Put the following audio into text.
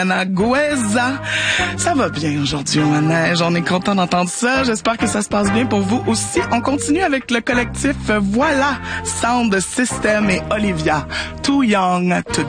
Gueza. Ça va bien aujourd'hui au manège. On est content d'entendre ça. J'espère que ça se passe bien pour vous aussi. On continue avec le collectif Voilà, Sound System et Olivia. Too Young to